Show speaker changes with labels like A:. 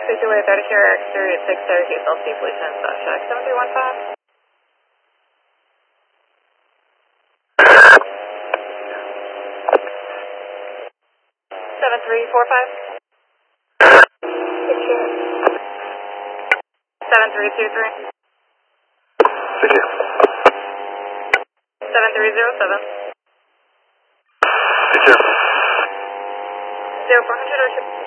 A: Speakerway 30 Sierra Exterior at 6 Syracuse, LC, please send check 7315. 7345. 7323. 7307. 0400